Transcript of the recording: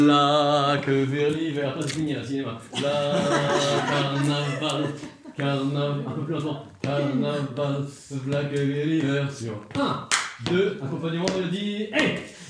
Là que vers l'hiver, ça c'est fini là, cinéma. Là, carnaval, carnaval, un peu plus lentement. Carnaval, là que vers l'hiver sur 1, 2, accompagnement mélodie, et